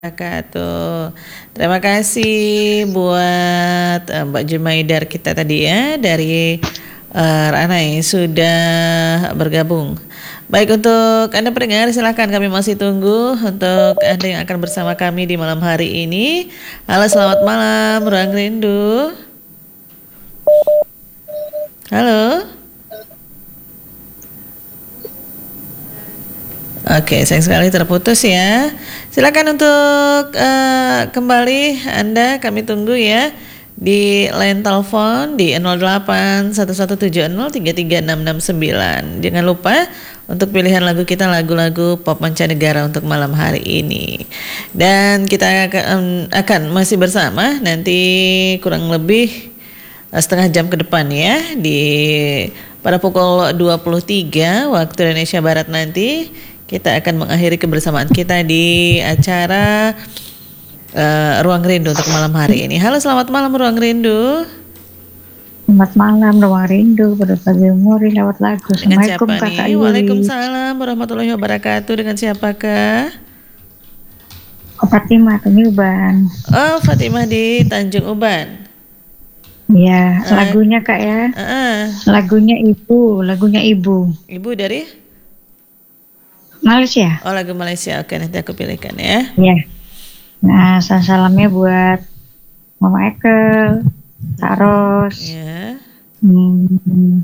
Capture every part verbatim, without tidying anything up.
Wabarakatuh. Terima kasih buat uh, Mbak Jumaidar kita tadi ya dari uh, Ranai sudah bergabung. Baik, untuk Anda pendengar silakan, kami masih tunggu untuk Anda yang akan bersama kami di malam hari ini. Halo, selamat malam Ruang Rindu. Halo. Oke, sayang sekali terputus ya. Silakan untuk uh, kembali Anda, kami tunggu ya di line telepon di nol delapan satu satu tujuh nol tiga tiga enam enam sembilan. Jangan lupa untuk pilihan lagu kita lagu-lagu pop mancanegara untuk malam hari ini. Dan kita akan, akan masih bersama nanti kurang lebih setengah jam ke depan ya, di pada pukul dua puluh tiga waktu Indonesia Barat nanti kita akan mengakhiri kebersamaan kita di acara uh, Ruang Rindu untuk malam hari ini. Halo, selamat malam Ruang Rindu. Selamat malam Ruang Rindu, pada pagi umuri lewat lagu. Dengan siapa nih? Waalaikumsalam warahmatullahi wabarakatuh. Dengan siapakah? Oh, Fatimah Tanjung Uban. Oh, Fatimah di Tanjung Uban. Ya, uh, lagunya Kak ya. Uh, uh. Lagunya Ibu, lagunya Ibu. Ibu dari Malaysia. Oh, lagu Malaysia. Oke, nanti aku pilihkan ya. Iya. Nah, salamnya buat Mama Ekel, Kak Ros. Iya. Hmm,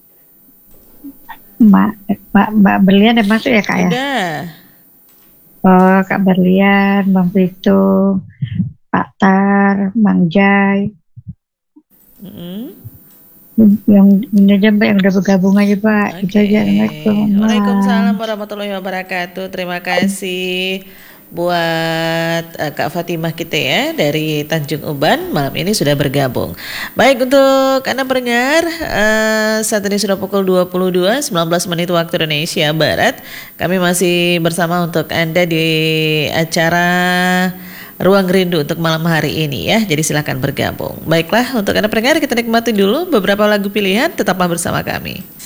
Mbak, Mbak, Mbak Berlian udah masuk ya Kak ya? Udah. Oh, Kak Berlian, Bang Vito, Pak Tar, Bang Jai. Mm-hmm. Yang ini aja Mbak, yang udah bergabung aja Pak. Okay. Itu aja. Waalaikumsalam warahmatullahi wabarakatuh. Terima kasih buat uh, Kak Fatimah kita ya dari Tanjung Uban, malam ini sudah bergabung. Baik, untuk Anda pendengar, uh, saat ini sudah pukul dua puluh dua, sembilan belas menit waktu Indonesia Barat. Kami masih bersama untuk Anda di acara Ruang Rindu untuk malam hari ini ya. Jadi silakan bergabung. Baiklah, untuk Anda pendengar, kita nikmati dulu beberapa lagu pilihan. Tetaplah bersama kami.